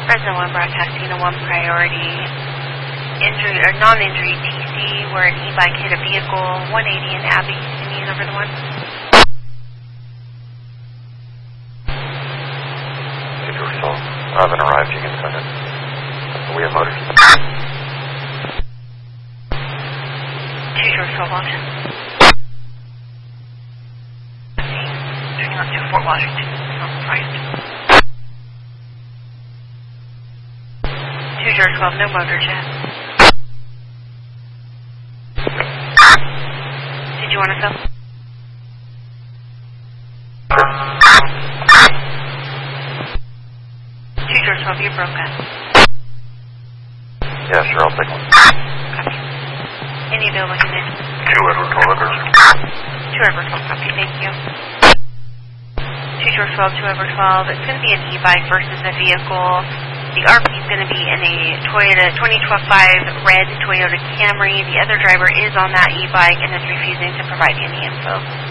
Fresno 1 broadcasting a 1 priority injury or non-injury TC where an e-bike hit a vehicle, 180 in Abbey, Union over the 1. I haven't arrived, you can send it. We have motors. 2 George 12 Washington. Turning on to Fort Washington, not surprised. 2 George 12, no motors yet. Did you want to fill? You're broken. Yeah, sure, I'll take one. Copy. Any available units? 2 Edward 12 Edwards. 2 Edward 12, copy, thank you. 2 George 12, 2 Edward 12. It's going to be an e-bike versus a vehicle. The RP is going to be in a Toyota 2012 red Toyota Camry. The other driver is on that e-bike and is refusing to provide any info.